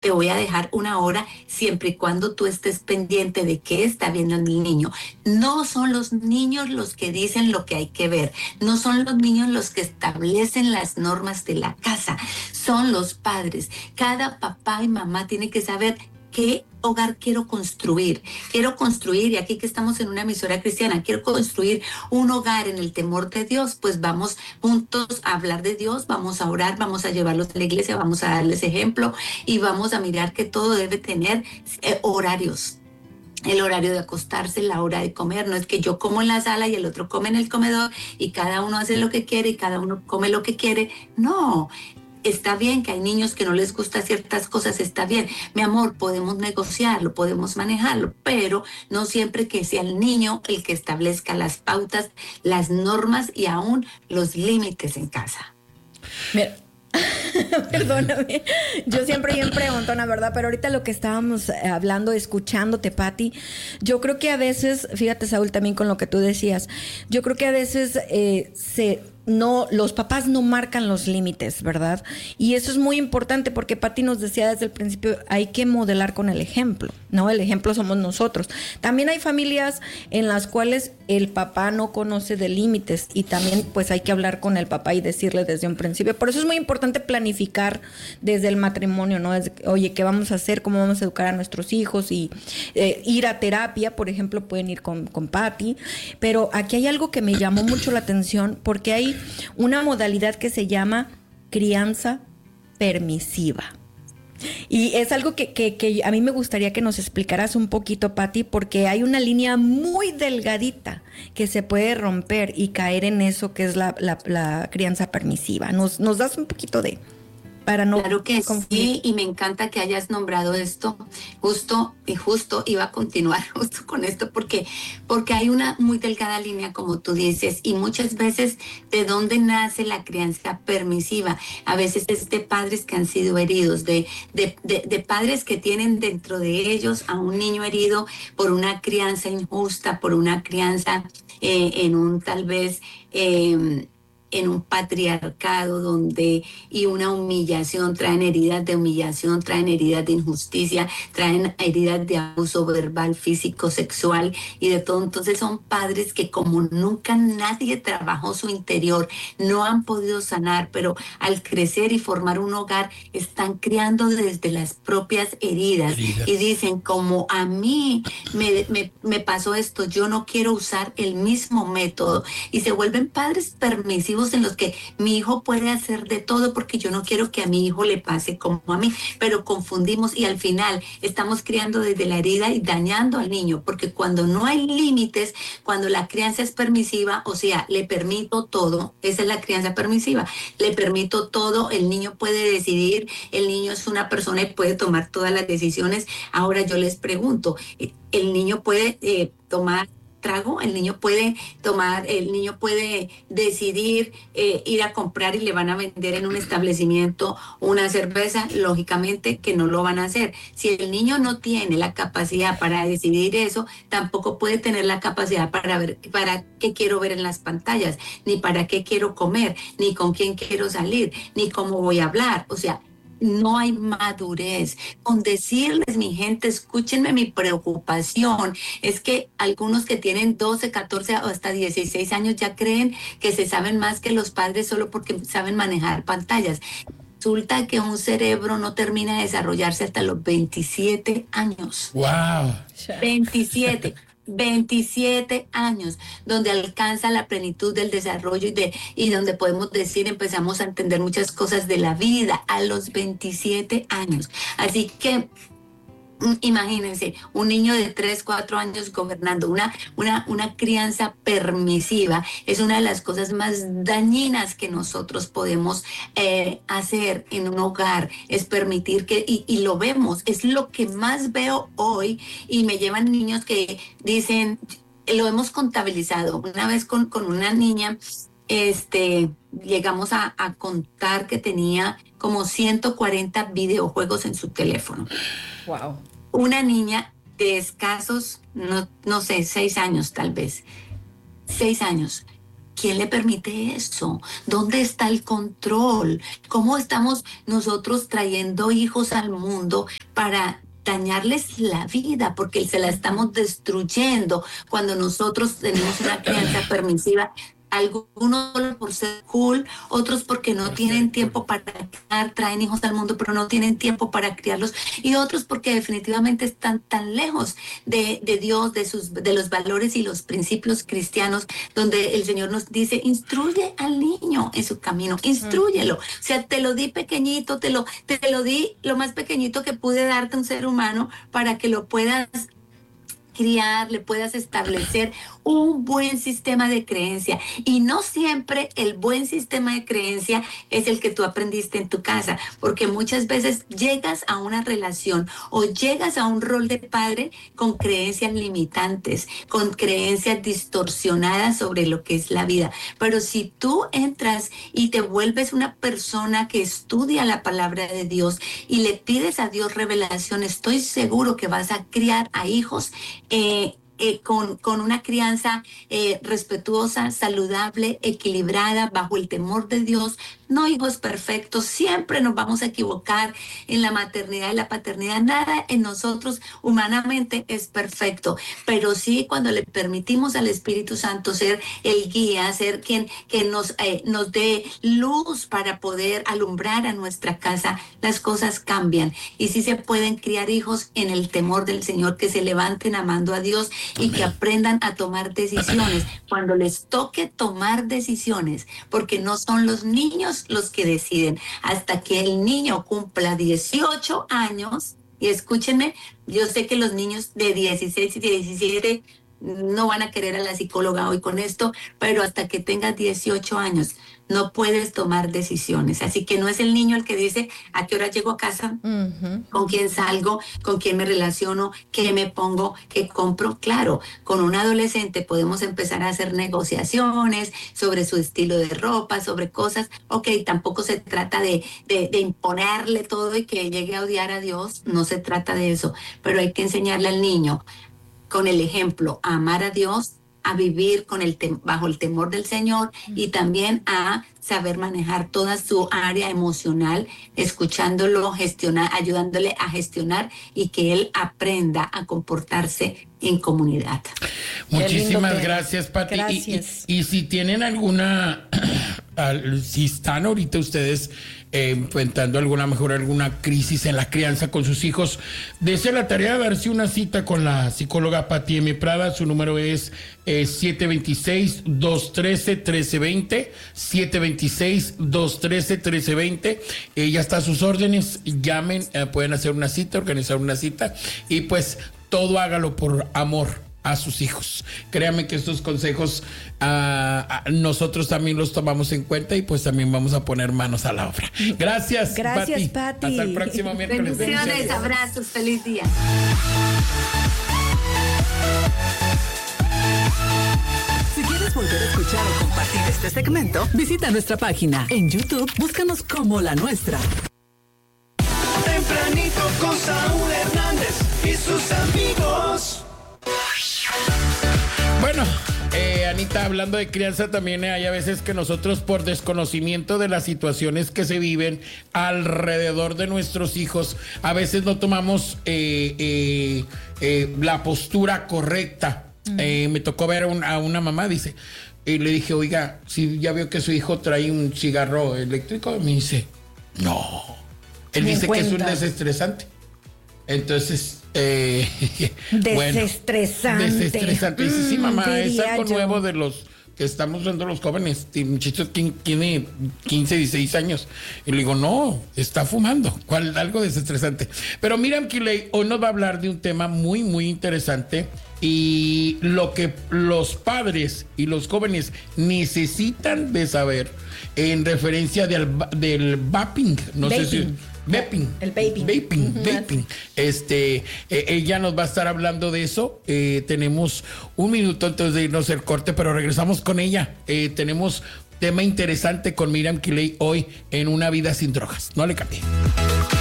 te voy a dejar una hora siempre y cuando tú estés pendiente de qué está viendo el niño. No son los niños los que dicen lo que hay que ver, no son los niños los que establecen las normas de la casa, son los padres. Cada papá y mamá tiene que saber qué hogar quiero construir. Quiero construir, y aquí que estamos en una emisora cristiana, quiero construir un hogar en el temor de Dios, pues vamos juntos a hablar de Dios, vamos a orar, vamos a llevarlos a la iglesia, vamos a darles ejemplo y vamos a mirar que todo debe tener horarios. El horario de acostarse, la hora de comer, no es que yo como en la sala y el otro come en el comedor y cada uno hace lo que quiere y cada uno come lo que quiere. No, está bien que hay niños que no les gusta ciertas cosas, está bien. Mi amor, podemos negociarlo, podemos manejarlo, pero no siempre que sea el niño el que establezca las pautas, las normas y aún los límites en casa. Mira. Perdóname, yo siempre bien preguntona, ¿verdad? Pero ahorita lo que estábamos hablando, escuchándote, Pati, yo creo que a veces, fíjate, Saúl, también con lo que tú decías, yo creo que a veces los papás no marcan los límites, ¿verdad? Y eso es muy importante porque Pati nos decía desde el principio, hay que modelar con el ejemplo, ¿no? El ejemplo somos nosotros. También hay familias en las cuales el papá no conoce de límites y también pues hay que hablar con el papá y decirle desde un principio. Por eso es muy importante planificar desde el matrimonio, ¿no? Oye, ¿qué vamos a hacer? ¿Cómo vamos a educar a nuestros hijos? Y ir a terapia, por ejemplo, pueden ir con Pati. Pero aquí hay algo que me llamó mucho la atención porque hay una modalidad que se llama crianza permisiva. Y es algo que a mí me gustaría que nos explicaras un poquito, Pati, porque hay una línea muy delgadita que se puede romper y caer en eso que es la crianza permisiva. ¿Nos das un poquito de...? Para no claro que sí, y me encanta que hayas nombrado esto, justo iba a continuar justo con esto, porque hay una muy delgada línea, como tú dices, y muchas veces de dónde nace la crianza permisiva. A veces es de padres que han sido heridos, de padres que tienen dentro de ellos a un niño herido por una crianza injusta, por una crianza en un tal vez... en un patriarcado y una humillación, traen heridas de humillación, traen heridas de injusticia, traen heridas de abuso verbal, físico, sexual y de todo. Entonces son padres que como nunca nadie trabajó su interior, no han podido sanar, pero al crecer y formar un hogar, están criando desde las propias heridas. Y dicen, como a mí me pasó esto, yo no quiero usar el mismo método. Y se vuelven padres permisivos en los que mi hijo puede hacer de todo porque yo no quiero que a mi hijo le pase como a mí, pero confundimos y al final estamos criando desde la herida y dañando al niño, porque cuando no hay límites, cuando la crianza es permisiva, o sea, le permito todo, esa es la crianza permisiva, le permito todo, el niño puede decidir, el niño es una persona y puede tomar todas las decisiones. Ahora yo les pregunto, ¿el niño puede tomar trago? El niño puede decidir ir a comprar y le van a vender en un establecimiento una cerveza. Lógicamente que no lo van a hacer. Si el niño no tiene la capacidad para decidir eso, tampoco puede tener la capacidad para ver para qué quiero ver en las pantallas, ni para qué quiero comer, ni con quién quiero salir, ni cómo voy a hablar. O sea, no hay madurez. Con decirles, mi gente, escúchenme, mi preocupación es que algunos que tienen 12, 14 o hasta 16 años ya creen que se saben más que los padres solo porque saben manejar pantallas. Resulta que un cerebro no termina de desarrollarse hasta los 27 años. ¡Wow! 27 años, donde alcanza la plenitud del desarrollo y donde podemos decir, empezamos a entender muchas cosas de la vida a los 27 años. Así que imagínense, un niño de 3, 4 años gobernando, una crianza permisiva, es una de las cosas más dañinas que nosotros podemos hacer en un hogar, es permitir que, y lo vemos, es lo que más veo hoy, y me llevan niños que dicen, lo hemos contabilizado, una vez con una niña, llegamos a contar que tenía como 140 videojuegos en su teléfono. Wow. Una niña de escasos, no sé, 6 años tal vez. 6 años. ¿Quién le permite eso? ¿Dónde está el control? ¿Cómo estamos nosotros trayendo hijos al mundo para dañarles la vida? Porque se la estamos destruyendo cuando nosotros tenemos una crianza permisiva. Algunos por ser cool, otros porque no tienen tiempo para criar, traen hijos al mundo, pero no tienen tiempo para criarlos, y otros porque definitivamente están tan lejos de Dios, de los valores y los principios cristianos, donde el Señor nos dice, instruye al niño en su camino, instrúyelo. O sea, te lo di pequeñito, te lo di lo más pequeñito que pude darte un ser humano para que lo puedas criar, le puedas establecer un buen sistema de creencia. Y no siempre el buen sistema de creencia es el que tú aprendiste en tu casa, porque muchas veces llegas a una relación o llegas a un rol de padre con creencias limitantes, con creencias distorsionadas sobre lo que es la vida. Pero si tú entras y te vuelves una persona que estudia la palabra de Dios y le pides a Dios revelación, estoy seguro que vas a criar a hijos con una crianza respetuosa, saludable, equilibrada, bajo el temor de Dios. No hijos perfectos, siempre nos vamos a equivocar en la maternidad y la paternidad. Nada en nosotros humanamente es perfecto, pero sí cuando le permitimos al Espíritu Santo ser el guía, ser quien nos dé luz para poder alumbrar a nuestra casa, las cosas cambian. Y sí se pueden criar hijos en el temor del Señor, que se levanten amando a Dios y que aprendan a tomar decisiones cuando les toque tomar decisiones, porque no son los niños los que deciden. Hasta que el niño cumpla 18 años, y escúchenme, yo sé que los niños de 16 y 17 no van a querer a la psicóloga hoy con esto, pero hasta que tengas 18 años no puedes tomar decisiones. Así que no es el niño el que dice a qué hora llego a casa, con quién salgo, con quién me relaciono, qué me pongo, qué compro. Claro, con un adolescente podemos empezar a hacer negociaciones sobre su estilo de ropa, sobre cosas. Ok, tampoco se trata de imponerle todo y que llegue a odiar a Dios, no se trata de eso, pero hay que enseñarle al niño con el ejemplo a amar a Dios, a vivir bajo el temor del Señor, y también a saber manejar toda su área emocional, escuchándolo, ayudándole a gestionar, y que él aprenda a comportarse en comunidad. Muchísimas gracias, Pati. Gracias. Y si tienen alguna, si están ahorita ustedes enfrentando alguna crisis en la crianza con sus hijos, dése la tarea de darse una cita con la psicóloga Pati M. Prada. Su número es 726-213-1320, 726-213-1320. Ella está a sus órdenes. Llamen, pueden hacer una cita, organizar una cita, y pues todo hágalo por amor a sus hijos. Créanme que estos consejos nosotros también los tomamos en cuenta, y pues también vamos a poner manos a la obra. Gracias, Pati. Hasta el próximo miércoles. Bendiciones, abrazos, feliz día. Si quieres volver a escuchar o compartir este segmento, visita nuestra página en YouTube. Búscanos como La Nuestra. Tempranito con Saúl Hernández y sus amigos. Bueno, Anita, hablando de crianza, también hay a veces que nosotros, por desconocimiento de las situaciones que se viven alrededor de nuestros hijos, a veces no tomamos la postura correcta. Me tocó ver a una mamá, dice, y le dije, oiga, si ya veo que su hijo trae un cigarro eléctrico, me dice, no. Él dice que es un desestresante. Entonces, desestresante. Bueno, desestresante. Dice, sí, mamá, es algo yo. nuevo de los que estamos usando los jóvenes. Muchachos tiene 15, 16 años. Y le digo, no, está fumando. Algo desestresante. Pero Miriam Kiley hoy nos va a hablar de un tema muy, muy interesante. Y lo que los padres y los jóvenes necesitan de saber en referencia del vaping. No sé si... Vaping. El vaping. Vaping. Ella nos va a estar hablando de eso. Tenemos un minuto antes de irnos al corte, pero regresamos con ella. Tenemos tema interesante con Miriam Kiley hoy en Una Vida Sin Drogas. No le cambie.